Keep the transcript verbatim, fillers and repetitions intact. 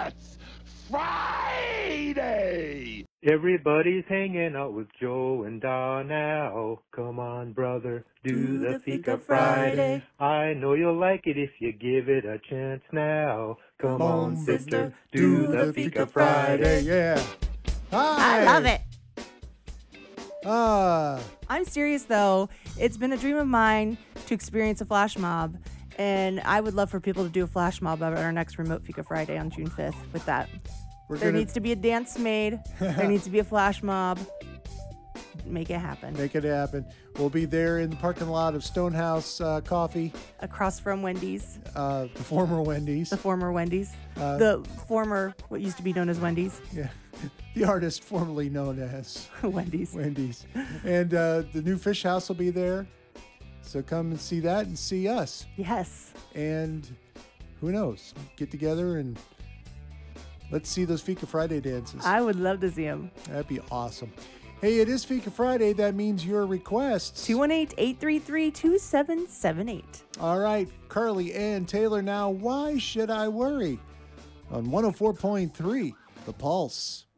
It's Friday! Everybody's hanging out with Joe and Don now. Come on, brother, do, Do the the Fika Fika Friday. Friday. I know you'll like it if you give it a chance now. Come, Come on, on, sister, sister, do do the the Fika Fika Friday. Friday. Yeah. Hi. I love it. Ah, I'm serious, though. It's been a dream of mine to experience a flash mob, and I would love for people to do a flash mob at our next Remote Fika Friday on June fifth with that. we're There gonna needs to be a dance made. There needs to be a flash mob. Make it happen. make it happen. We'll be there in the parking lot of Stonehouse uh, Coffee, Across from Wendy's, uh, the former Wendy's. the former Wendy's, Uh, the former, what used to be known as Wendy's. Yeah, the artist formerly known as Wendy's. Wendy's, and uh, the new fish house will be there. So come and see that and see us. Yes. And who knows? Get together and let's see those Fika Friday dances. I would love to see him. That'd be awesome. Hey, it is Fika Friday. That means your requests. two one eight, eight three three, two seven seven eight. All right, Carly Ann Taylor now. Why should I worry? On one oh four point three, The Pulse.